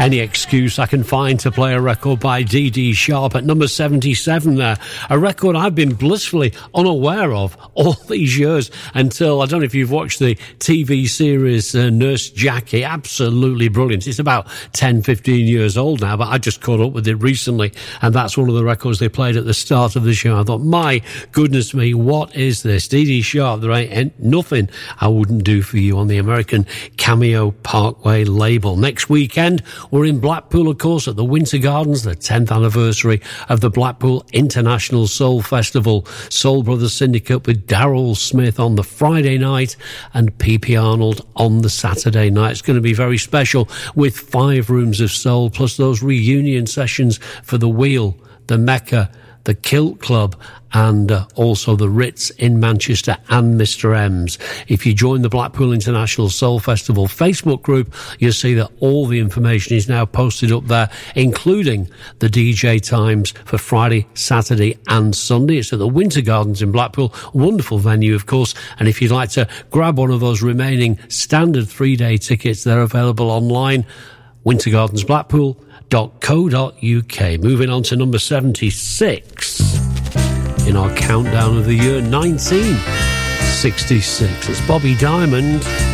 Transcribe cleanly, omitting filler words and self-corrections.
any excuse I can find to play a record by Dee Dee Sharp at number 77 there. A record I've been blissfully unaware of all these years until, I don't know if you've watched the TV series Nurse Jackie. Absolutely brilliant. It's about 10, 15 years old now, but I just caught up with it recently, and that's one of the records they played at the start of the show. I thought, my goodness me, what is this? Dee Dee Sharp, there ain't nothing I wouldn't do for you on the American Cameo Parkway label. Next weekend, we're in Blackpool, of course, at the Winter Gardens, the 10th anniversary of the Blackpool International Soul Festival. Soul Brothers Syndicate with Daryl Smith on the Friday night and P.P. Arnold on the Saturday night. It's going to be very special with 5 Rooms of Soul, plus those reunion sessions for the Wheel, the Mecca, the Kilt Club, and also the Ritz in Manchester and Mr. M's. If you join the Blackpool International Soul Festival Facebook group, you'll see that all the information is now posted up there, including the DJ times for Friday, Saturday and Sunday. It's at the Winter Gardens in Blackpool. Wonderful venue, of course. And if you'd like to grab one of those remaining standard 3-day tickets, they're available online. wintergardensblackpool.co.uk. Moving on to number 76 in our countdown of the year 1966. It's Bobby Diamond